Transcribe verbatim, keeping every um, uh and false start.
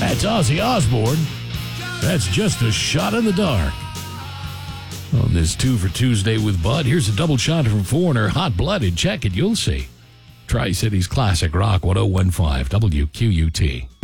That's Ozzy Osbourne. That's Just a Shot in the Dark. On this Two for Tuesday with Bud, here's a double shot from Foreigner, Hot Blooded. Check it, you'll see. Tri-Cities Classic Rock ten fifteen, W Q U T.